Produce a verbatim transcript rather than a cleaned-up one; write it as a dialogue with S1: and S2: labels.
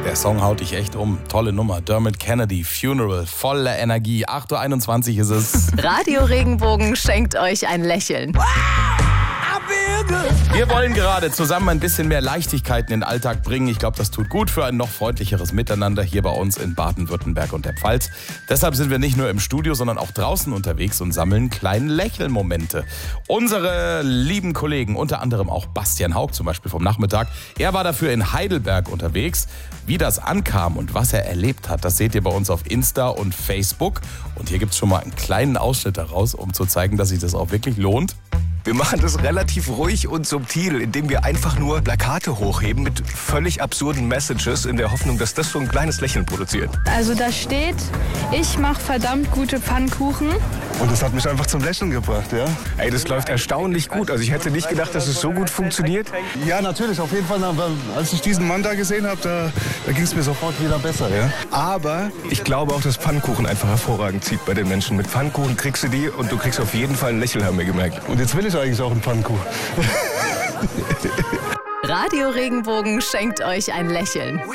S1: Der Song haut dich echt um. Tolle Nummer. Dermot Kennedy, Funeral, voller Energie. acht Uhr einundzwanzig ist es.
S2: Radio Regenbogen schenkt euch ein Lächeln.
S1: Wir wollen gerade zusammen ein bisschen mehr Leichtigkeit in den Alltag bringen. Ich glaube, das tut gut für ein noch freundlicheres Miteinander hier bei uns in Baden-Württemberg und der Pfalz. Deshalb sind wir nicht nur im Studio, sondern auch draußen unterwegs und sammeln kleine Lächelmomente. Unsere lieben Kollegen, unter anderem auch Bastian Haug zum Beispiel vom Nachmittag, er war dafür in Heidelberg unterwegs. Wie das ankam und was er erlebt hat, das seht ihr bei uns auf Insta und Facebook. Und hier gibt es schon mal einen kleinen Ausschnitt daraus, um zu zeigen, dass sich das auch wirklich lohnt.
S3: Wir machen das relativ ruhig und subtil, indem wir einfach nur Plakate hochheben mit völlig absurden Messages in der Hoffnung, dass das so ein kleines Lächeln produziert.
S4: Also da steht, ich mache verdammt gute Pfannkuchen.
S5: Und das hat mich einfach zum Lächeln gebracht, ja.
S3: Ey, das läuft erstaunlich gut. Also ich hätte nicht gedacht, dass es so gut funktioniert.
S5: Ja, natürlich, auf jeden Fall. Als ich diesen Mann da gesehen habe, da, da ging es mir sofort wieder besser, ja.
S3: Aber ich glaube auch, dass Pfannkuchen einfach hervorragend zieht bei den Menschen. Mit Pfannkuchen kriegst du die und du kriegst auf jeden Fall ein Lächeln, haben wir gemerkt.
S5: Und jetzt will ich eigentlich auch einen Pfannkuchen.
S2: Radio Regenbogen schenkt euch ein Lächeln.